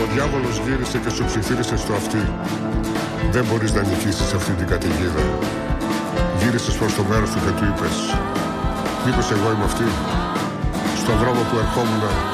διάβολος γύρισε και σου ψιθύρισε στο αυτί. Δεν μπορείς να νικήσεις αυτή την καταιγίδα. Γύρισες προς το μέρος του και του είπες: μήπως εγώ είμαι αυτή? Στον δρόμο που ερχόμουν